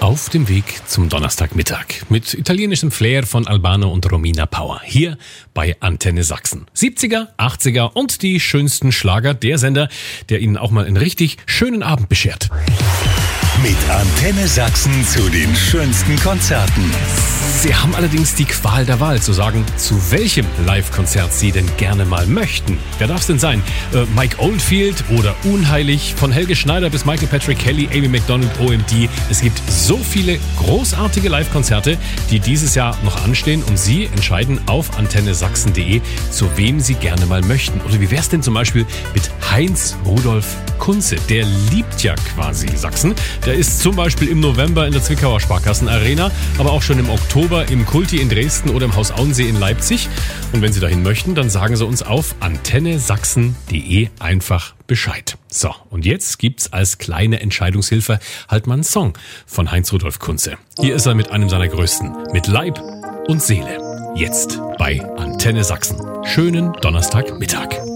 Auf dem Weg zum Donnerstagmittag mit italienischem Flair von Albano und Romina Power. Hier bei Antenne Sachsen. 70er, 80er und die schönsten Schlager. Der Sender, der Ihnen auch mal einen richtig schönen Abend beschert. Mit Antenne Sachsen zu den schönsten Konzerten. Sie haben allerdings die Qual der Wahl zu sagen, zu welchem Live-Konzert Sie denn gerne mal möchten. Wer darf es denn sein? Mike Oldfield oder Unheilig? Von Helge Schneider bis Michael Patrick Kelly, Amy Macdonald, OMD. Es gibt so viele großartige Live-Konzerte, die dieses Jahr noch anstehen und Sie entscheiden auf antennesachsen.de, zu wem Sie gerne mal möchten. Oder wie wär's denn zum Beispiel mit Heinz Rudolf Kunze? Der liebt ja quasi Sachsen. Der ist zum Beispiel im November in der Zwickauer Sparkassen-Arena, aber auch schon im Oktober im Kulti in Dresden oder im Haus Auensee in Leipzig. Und wenn Sie dahin möchten, dann sagen Sie uns auf antennesachsen.de einfach Bescheid. So, und jetzt gibt's als kleine Entscheidungshilfe halt mal einen Song von Heinz Rudolf Kunze. Hier ist er mit einem seiner größten, mit Leib und Seele. Jetzt bei Antenne Sachsen. Schönen Donnerstagmittag.